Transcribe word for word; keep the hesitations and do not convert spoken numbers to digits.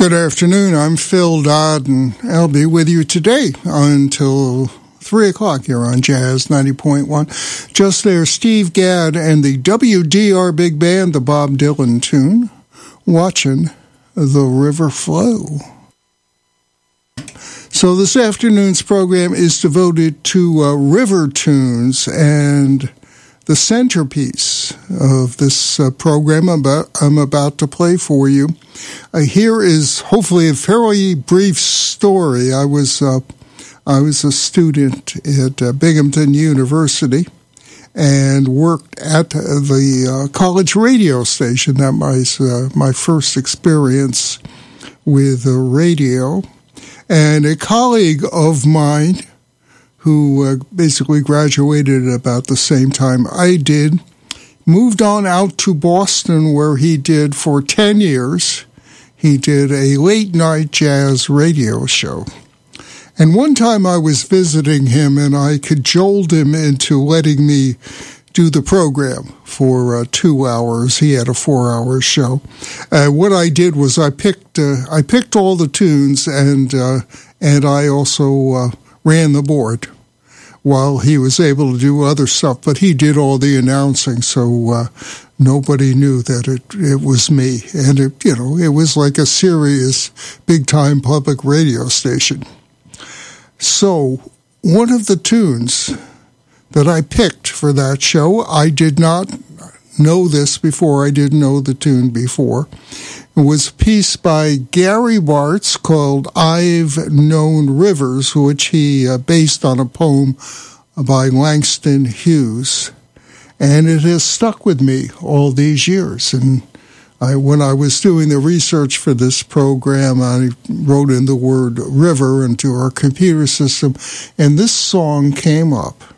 Good afternoon. I'm Phil Dodd, and I'll be with you today until three o'clock here on Jazz ninety point one. Just there, Steve Gadd and the W D R Big Band, the Bob Dylan tune, Watching the River Flow. So this afternoon's program is devoted to uh, river tunes, and the centerpiece of this uh, program I'm about, I'm about to play for you. Uh, here is hopefully a fairly brief story. I was uh, I was a student at uh, Binghamton University and worked at the uh, college radio station. That was uh, my first experience with uh, radio. And a colleague of mine who uh, basically graduated at about the same time I did, moved on out to Boston, where he did for ten years. He did a late-night jazz radio show. And one time I was visiting him, and I cajoled him into letting me do the program for uh, two hours. He had a four-hour show. Uh, what I did was I picked uh, I picked all the tunes, and uh, and I also uh, ran the board, while he was able to do other stuff, but he did all the announcing, so uh, nobody knew that it, it was me. And, it, you know, it was like a serious, big-time public radio station. So one of the tunes that I picked for that show, I did not know this before. I didn't know the tune before. It was a piece by Gary Bartz called I've Known Rivers, which he uh, based on a poem by Langston Hughes. And it has stuck with me all these years. And I, when I was doing the research for this program, I wrote in the word river into our computer system, and this song came up.